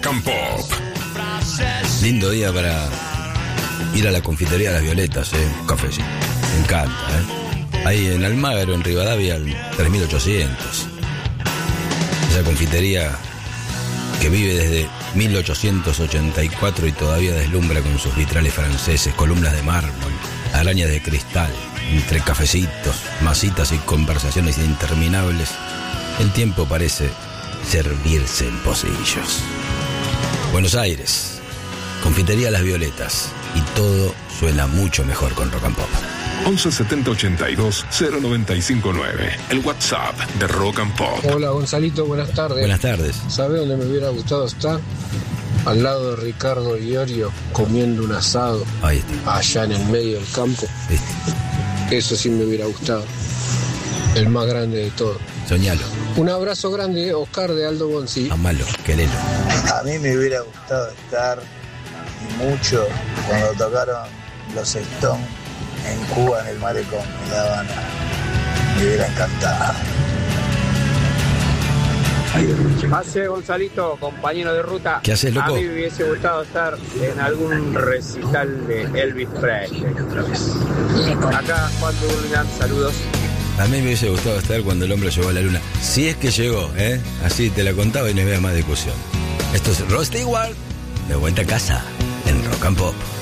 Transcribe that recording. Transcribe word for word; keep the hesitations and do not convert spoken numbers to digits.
Rock and Pop. Lindo día para ir a la confitería de las Violetas, ¿eh? Un cafecito. Me encanta, ¿eh? Ahí en Almagro, en Rivadavia, al tres mil ochocientos. Esa confitería que vive desde mil ochocientos ochenta y cuatro y todavía deslumbra con sus vitrales franceses, columnas de mármol, arañas de cristal. Entre cafecitos, masitas y conversaciones interminables, el tiempo parece servirse en pocillos. Buenos Aires, confitería Las Violetas, y todo suena mucho mejor con Rock and Pop. once setenta ochenta y dos cero noventa y cinco nueve, el WhatsApp de Rock and Pop. Hola Gonzalito, buenas tardes. Buenas tardes. ¿Sabe dónde me hubiera gustado estar? Al lado de Ricardo Iorio, comiendo un asado. Ahí está. Allá en el medio del campo. ¿Viste? Eso sí me hubiera gustado. El más grande de todos. Soñalo. Un abrazo grande, Oscar de Aldo Bonzi. Amalo, querelo. A mí me hubiera gustado estar mucho cuando tocaron los Stones en Cuba, en el Malecón, en La Habana. Me hubiera encantado. Hace Gonzalito, compañero de ruta. ¿Qué haces, loco? A mí me hubiese gustado estar en algún recital de Elvis Presley otra vez. Acá Juan de Burlingame, saludos. A mí me hubiese gustado estar cuando el hombre llegó a la luna. Si es que llegó, ¿eh? Así te la contaba y no había más discusión. Esto es Rod Stewart, de vuelta a casa, en Rock and Pop.